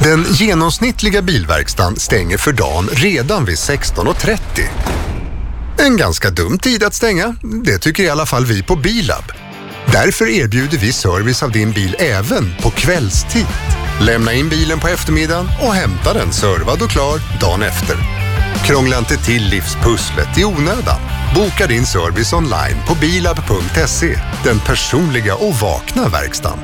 Den genomsnittliga bilverkstan stänger för dagen redan vid 16:30. En ganska dum tid att stänga, det tycker i alla fall vi på Bilab. Därför erbjuder vi service av din bil även på kvällstid. Lämna in bilen på eftermiddagen och hämta den servad och klar dagen efter. Krångla inte till livspusslet i onödan. Boka din service online på bilab.se. Den personliga och vakna verkstan.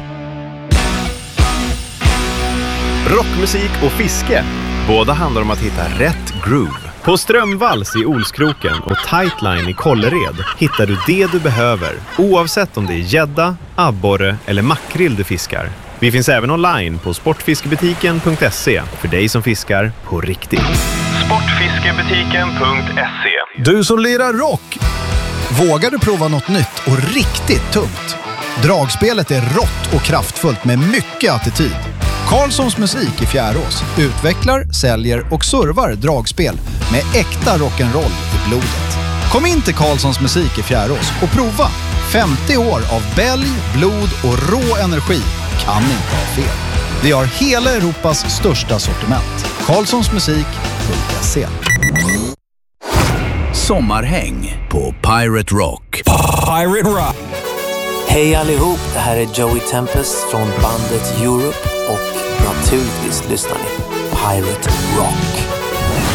Rockmusik och fiske. Båda handlar om att hitta rätt groove. På Strömvalls i Olskroken och Tightline i Kållered hittar du det du behöver, oavsett om det är gädda, abborre eller makrill du fiskar. Vi finns även online på sportfiskebutiken.se för dig som fiskar på riktigt. Sportfiskebutiken.se. Du som lirar rock, vågar du prova något nytt och riktigt tungt? Dragspelet är rått och kraftfullt med mycket attityd. Karlssons musik i Fjärås utvecklar, säljer och servar dragspel med äkta rock'n'roll i blodet. Kom in till Karlssons musik i Fjärås och prova 50 år av bälg, blod och rå energi. Kan inte ha fel. Vi har hela Europas största sortiment. Karlssonsmusik.se. Sommarhäng på Pirate Rock. Pirate Rock. Hej allihop, det här är Joey Tempest från bandet Europe och naturligtvis lyssnar ni på Pirate Rock.